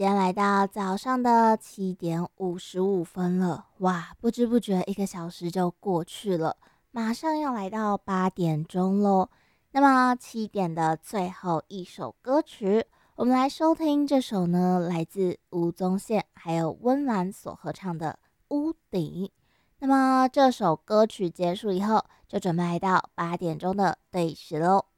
今天来到早上的7:55了，哇，不知不觉1个小时就过去了，马上要来到8点钟喽。那么7点的最后一首歌曲，我们来收听这首呢，来自吴宗宪还有温岚所合唱的《屋顶》。那么这首歌曲结束以后，就准备来到8点钟的对时喽。